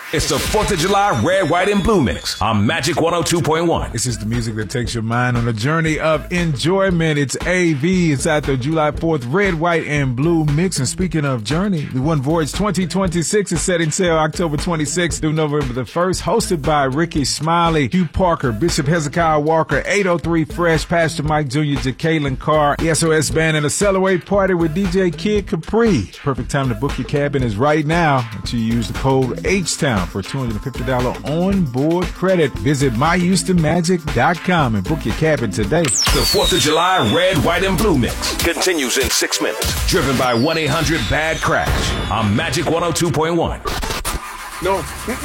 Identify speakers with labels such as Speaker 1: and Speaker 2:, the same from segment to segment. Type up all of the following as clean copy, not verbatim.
Speaker 1: It's the 4th of July Red, White, and Blue Mix on Magic 102.1.
Speaker 2: This is the music that takes your mind on a journey of enjoyment. It's AV inside the July 4th Red, White, and Blue Mix. And speaking of journey, the One Voyage 2026 is setting sail October 26th through November the 1st, hosted by Ricky Smiley, Hugh Parker, Bishop Hezekiah Walker, 803 Fresh, Pastor Mike Jr., Jacqueline Carr, the SOS Band, and a Celebrate party with DJ Kid Capri. Perfect time to book your cabin is right now until you use the code H-Town for $250 on-board credit. Visit myhoustonmagic.com and book your cabin today.
Speaker 1: The 4th of July Red, White, and Blue Mix continues in 6 minutes. Driven by 1-800-BAD-CRASH on Magic 102.1.
Speaker 3: No.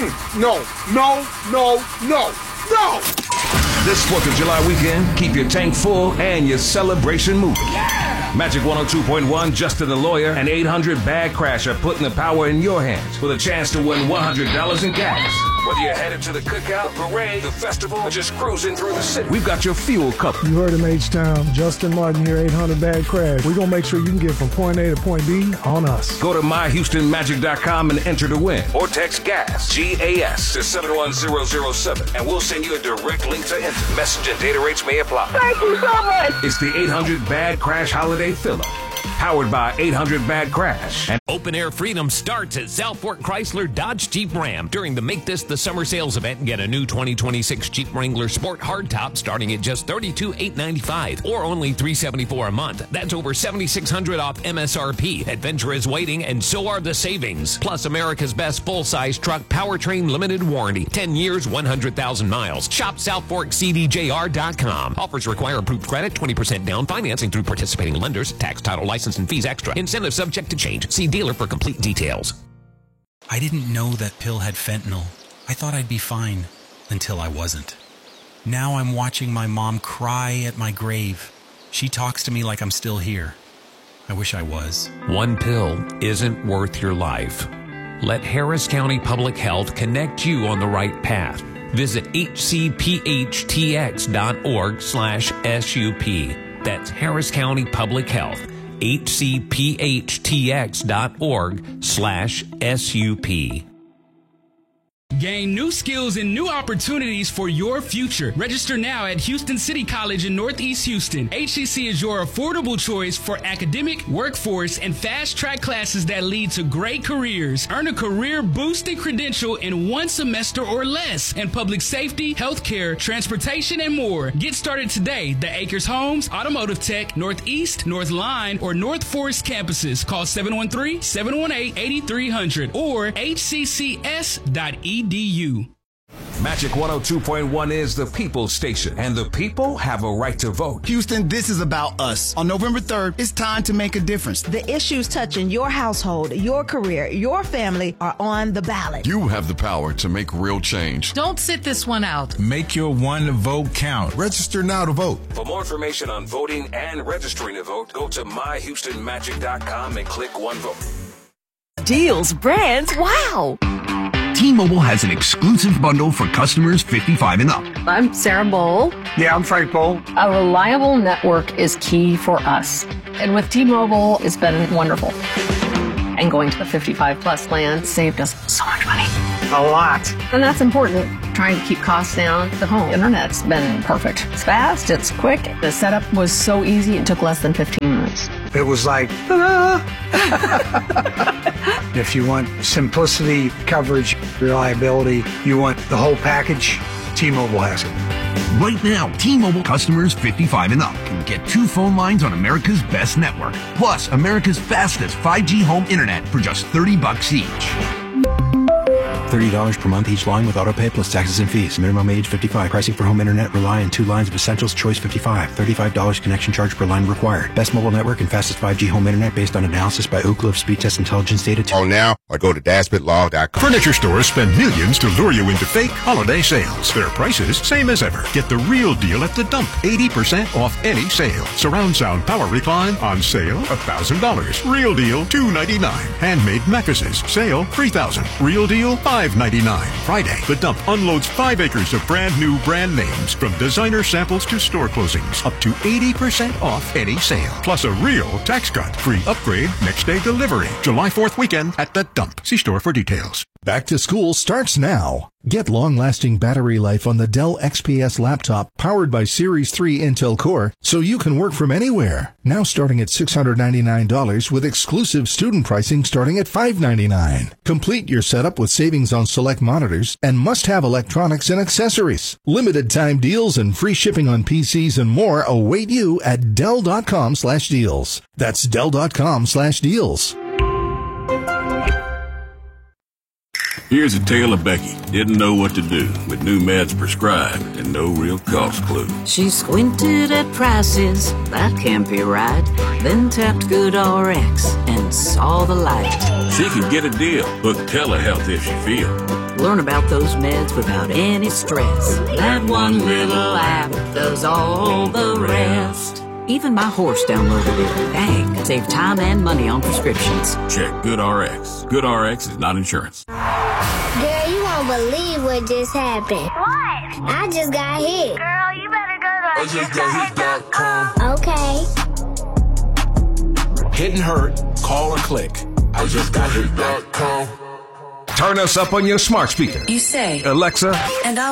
Speaker 1: This 4th of July weekend, keep your tank full and your celebration moving. Magic 102.1, Justin the Lawyer, and 800-BAD-CRASH are putting the power in your hands with a chance to win $100 in gas. Whether you're headed to the cookout, parade, the festival, or just cruising through the city, we've got your fuel covered.
Speaker 4: You heard him, H-Town. Justin Martin here, 800-BAD-CRASH. We're going to make sure you can get from point A to point B on us.
Speaker 1: Go to myhoustonmagic.com and enter to win. Or text GAS, G-A-S, to 71007, and we'll send you a direct link to enter. Message and data rates may apply.
Speaker 5: Thank you so much.
Speaker 1: It's the 800-BAD-CRASH Holiday Fill-Up. Powered by 800-BAD-CRASH.
Speaker 6: And Open Air Freedom starts at Southport Chrysler Dodge Jeep Ram. During the Make This the Summer Sales event, get a new 2026 Jeep Wrangler Sport Hardtop starting at just $32,895 or only $374 a month. That's over $7,600 off MSRP. Adventure is waiting, and so are the savings. Plus, America's best full-size truck powertrain limited warranty. 10 years, 100,000 miles. Shop SouthforkCDJR.com. Offers require approved credit, 20% down, financing through participating lenders, tax, title, license, and fees extra. Incentive subject to change. See dealer for complete details.
Speaker 7: I didn't know that pill had fentanyl. I thought I'd be fine until I wasn't. Now I'm watching my mom cry at my grave. She talks to me like I'm still here. I wish I was.
Speaker 6: One pill isn't worth your life. Let Harris County Public Health connect you on the right path. Visit hcphtx.org/SUP. That's Harris County Public Health. hcphtx.org/SUP.
Speaker 8: Gain new skills and new opportunities for your future. Register now at Houston City College in Northeast Houston. HCC is your affordable choice for academic, workforce, and fast-track classes that lead to great careers. Earn a career-boosting credential in 1 semester or less in public safety, healthcare, transportation, and more. Get started today. The Acres Homes, Automotive Tech, Northeast, North Line, or North Forest campuses. Call 713-718-8300 or hccs.edu.
Speaker 1: Magic 102.1 is the people's station, and the people have a right to vote.
Speaker 9: Houston, this is about us. On November 3rd, it's time to make a difference.
Speaker 10: The issues touching your household, your career, your family are on the ballot.
Speaker 11: You have the power to make real change.
Speaker 12: Don't sit this one out.
Speaker 2: Make your one vote count.
Speaker 11: Register now to vote.
Speaker 1: For more information on voting and registering to vote, go to myhoustonmagic.com and click One Vote.
Speaker 13: Deals, brands, wow!
Speaker 14: T-Mobile has an exclusive bundle for customers 55 and up.
Speaker 15: I'm Sarah Bowl.
Speaker 16: Yeah, I'm Frank Bowl.
Speaker 15: A reliable network is key for us. And with T-Mobile, it's been wonderful. And going to the 55 plus plan saved us so much money.
Speaker 16: A lot.
Speaker 15: And that's important. Trying to keep costs down. The home internet's been perfect. It's fast, it's quick. The setup was so easy, it took less than 15 minutes.
Speaker 16: It was like, if you want simplicity, coverage, reliability, you want the whole package, T-Mobile has it.
Speaker 14: Right now, T-Mobile customers 55 and up can get 2 phone lines on America's best network, plus America's fastest 5G home internet for just $30 each.
Speaker 17: $30 per month each line with autopay plus taxes and fees. Minimum age 55. Pricing for home internet rely on 2 lines of Essentials Choice 55. $35 connection charge per line required. Best mobile network and fastest 5G home internet based on analysis by Oak Cliff Speed Test Intelligence data.
Speaker 18: Call now or go to dashbitlaw.com.
Speaker 19: Furniture stores spend millions to lure you into fake holiday sales. Their prices same as ever. Get the real deal at the dump. 80% off any sale. Surround sound power recline on sale $1,000. Real deal $299. Handmade mattresses sale $3,000. Real deal $599. Friday, the dump unloads 5 acres of brand new brand names from designer samples to store closings. Up to 80% off any sale. Plus a real tax cut. Free upgrade next day delivery. July 4th weekend at the dump. See store for details.
Speaker 3: Back to school starts now. Get long-lasting battery life on the Dell XPS laptop powered by Series 3 Intel Core so you can work from anywhere. Now starting at $699 with exclusive student pricing starting at $599. Complete your setup with savings on select monitors and must-have electronics and accessories. Limited time deals and free shipping on PCs and more await you at Dell.com/deals. That's Dell.com/deals.
Speaker 5: Here's a tale of Becky. Didn't know what to do with new meds prescribed and no real cost clue.
Speaker 12: She squinted at prices, that can't be right. Then tapped GoodRx and saw the light.
Speaker 5: She could get a deal. Book telehealth if she feel.
Speaker 12: Learn about those meds without any stress. That one little app does all the rest. Even my horse downloaded it. Dang, save time and money on prescriptions.
Speaker 5: Check GoodRx. GoodRx is not insurance.
Speaker 20: Girl, you won't believe what just happened. What? I just got hit.
Speaker 21: Girl, you better go to IJustGotHit.com.
Speaker 20: Okay.
Speaker 22: Hit and hurt, call or click. IJustGotHit.com.
Speaker 1: Turn us up on your smart speaker.
Speaker 23: You say,
Speaker 1: Alexa,
Speaker 23: and I'll